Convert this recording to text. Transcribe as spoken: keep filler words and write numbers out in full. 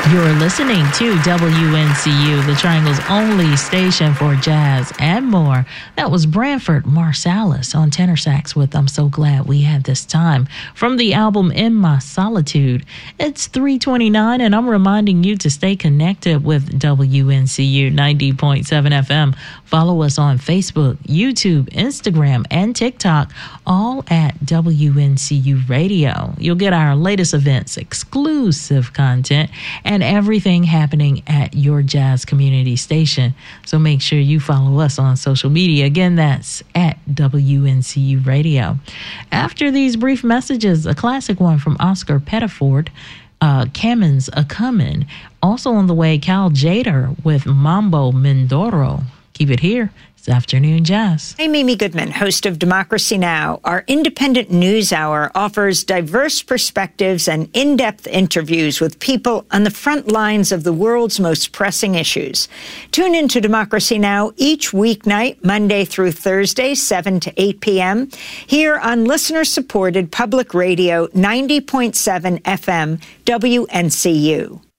You're listening to W N C U, the Triangle's only station for jazz and more. That was Branford Marsalis on tenor sax with I'm So Glad We Had This Time from the album In My Solitude. It's three twenty-nine, and I'm reminding you to stay connected with W N C U ninety point seven F M. Follow us on Facebook, YouTube, Instagram, and TikTok, all at W N C U Radio. You'll get our latest events, exclusive content, and everything happening at your jazz community station. So make sure you follow us on social media. Again, that's at W N C U Radio. After these brief messages, a classic one from Oscar Pettiford, uh, Camon's A Comin'. Also on the way, Cal Jader with Mambo Mindoro. Keep it here. It's Afternoon Jazz. I'm Amy Goodman, host of Democracy Now! Our independent news hour offers diverse perspectives and in-depth interviews with people on the front lines of the world's most pressing issues. Tune into Democracy Now! Each weeknight, Monday through Thursday, seven to eight p.m., here on listener-supported public radio ninety point seven F M, W N C U.